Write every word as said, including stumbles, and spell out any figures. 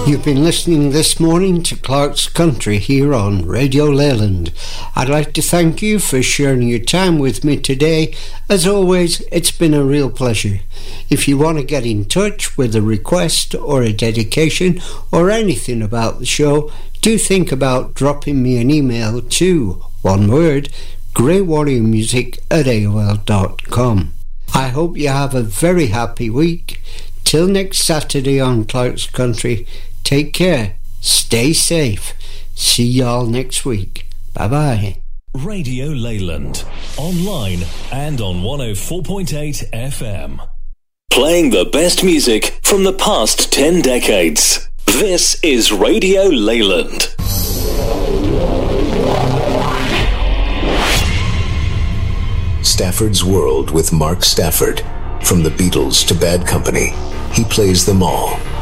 You've been listening this morning to Clark's Country here on Radio Leyland. I'd like to thank you for sharing your time with me today. As always, it's been a real pleasure. If you want to get in touch with a request or a dedication or anything about the show, do think about dropping me an email to, one word, greywarriormusic at A O L dot com. I hope you have a very happy week. Till next Saturday on Clark's Country, take care, stay safe. See y'all next week. Bye-bye. Radio Leyland, online and on one oh four point eight F M. Playing the best music from the past ten decades. This is Radio Leyland. Stafford's World with Mark Stafford. From the Beatles to Bad Company, he plays them all.